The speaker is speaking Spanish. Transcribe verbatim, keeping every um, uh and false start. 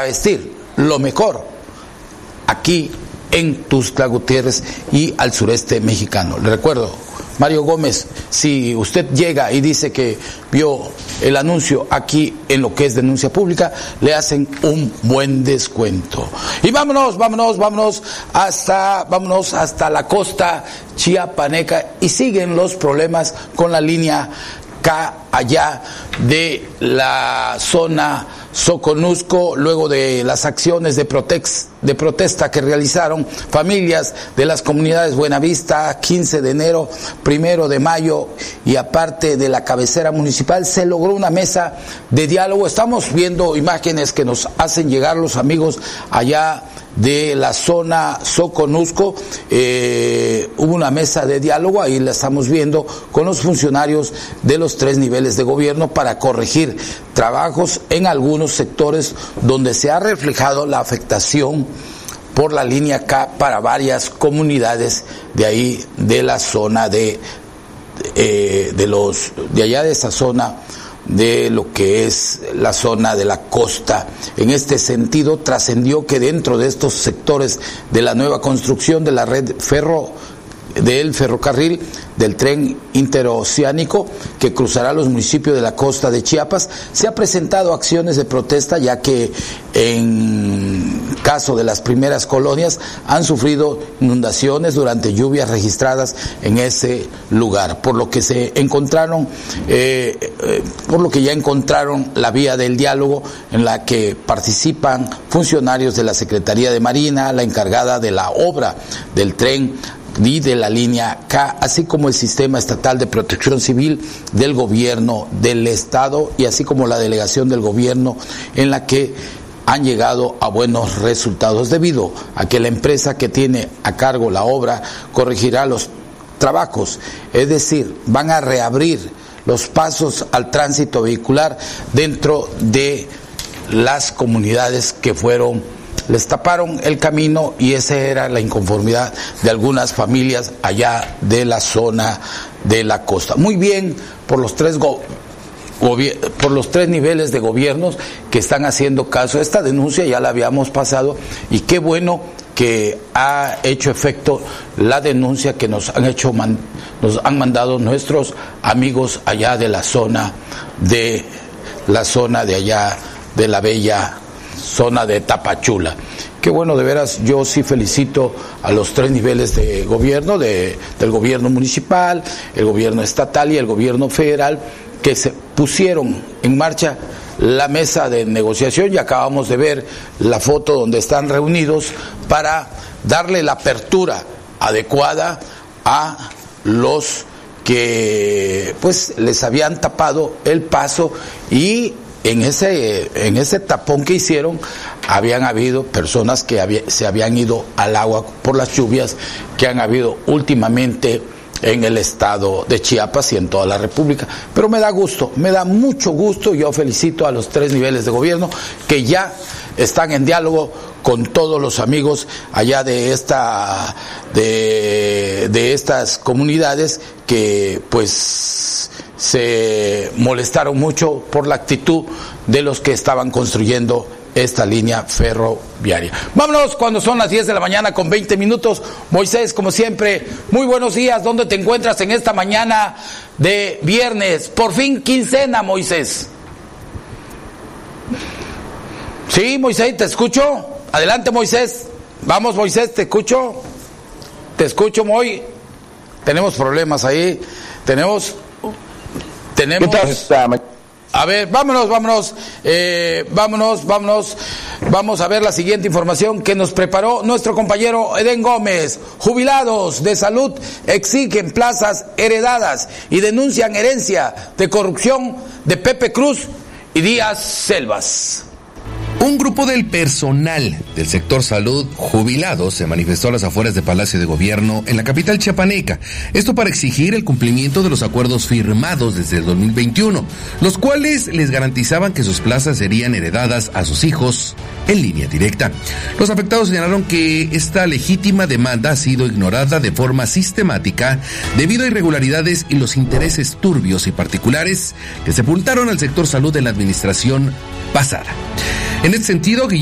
para vestir, lo mejor, aquí en Tuxtla Gutiérrez y al sureste mexicano. Le recuerdo, Mario Gómez, si usted llega y dice que vio el anuncio aquí en lo que es denuncia pública, le hacen un buen descuento. Y vámonos, vámonos, vámonos hasta, vámonos hasta la costa chiapaneca, y siguen los problemas con la línea K allá de la zona Soconusco, luego de las acciones de, protex, de protesta que realizaron familias de las comunidades Buenavista, quince de enero, primero de mayo, y aparte de la cabecera municipal, se logró una mesa de diálogo. Estamos viendo imágenes que nos hacen llegar los amigos allá de la zona Soconusco. Eh, hubo una mesa de diálogo, ahí la estamos viendo, con los funcionarios de los tres niveles de gobierno para corregir trabajos en algunos sectores donde se ha reflejado la afectación por la línea K para varias comunidades de ahí, de la zona de eh, de los de allá de esa zona de lo que es la zona de la costa. En este sentido, trascendió que dentro de estos sectores de la nueva construcción de la red ferro del ferrocarril del tren interoceánico que cruzará los municipios de la costa de Chiapas, se ha presentado acciones de protesta, ya que en caso de las primeras colonias han sufrido inundaciones durante lluvias registradas en ese lugar, por lo que se encontraron eh, eh, por lo que ya encontraron la vía del diálogo, en la que participan funcionarios de la Secretaría de Marina, la encargada de la obra del tren y de la línea K, así como el Sistema Estatal de Protección Civil del Gobierno del Estado, y así como la delegación del gobierno, en la que han llegado a buenos resultados debido a que la empresa que tiene a cargo la obra corregirá los trabajos, es decir, van a reabrir los pasos al tránsito vehicular dentro de las comunidades que fueron les taparon el camino, y esa era la inconformidad de algunas familias allá de la zona de la costa. Muy bien por los tres go por los tres niveles de gobiernos que están haciendo caso a esta denuncia. Ya la habíamos pasado, y qué bueno que ha hecho efecto la denuncia que nos han hecho man nos han mandado nuestros amigos allá de la zona de la zona de allá de la bella zona de Tapachula. Qué bueno, de veras, yo sí felicito a los tres niveles de gobierno, de, del gobierno municipal, el gobierno estatal y el gobierno federal, que se pusieron en marcha la mesa de negociación, y acabamos de ver la foto donde están reunidos para darle la apertura adecuada a los que pues les habían tapado el paso, y en ese en ese tapón que hicieron habían habido personas que había, se habían ido al agua por las lluvias que han habido últimamente en el estado de Chiapas y en toda la República. Pero me da gusto, me da mucho gusto. Yo felicito a los tres niveles de gobierno que ya están en diálogo con todos los amigos allá de esta de, de estas comunidades que pues se molestaron mucho por la actitud de los que estaban construyendo esta línea ferroviaria. Vámonos cuando son las diez de la mañana con veinte minutos. Moisés, como siempre, muy buenos días. ¿Dónde te encuentras en esta mañana de viernes? Por fin quincena, Moisés. Sí, Moisés, te escucho. Adelante, Moisés. Vamos, Moisés, te escucho. Te escucho, Moy. Tenemos problemas ahí. Tenemos... Tenemos... A ver, vámonos, vámonos, eh, vámonos, vámonos, vamos a ver la siguiente información que nos preparó nuestro compañero Edén Gómez. Jubilados de salud exigen plazas heredadas y denuncian herencia de corrupción de Pepe Cruz y Díaz Selvas. Un grupo del personal del sector salud jubilado se manifestó a las afueras de Palacio de Gobierno en la capital chiapaneca. Esto para exigir el cumplimiento de los acuerdos firmados desde el dos mil veintiuno, los cuales les garantizaban que sus plazas serían heredadas a sus hijos en línea directa. Los afectados señalaron que esta legítima demanda ha sido ignorada de forma sistemática debido a irregularidades y los intereses turbios y particulares que sepultaron al sector salud en la administración pasada. En este sentido,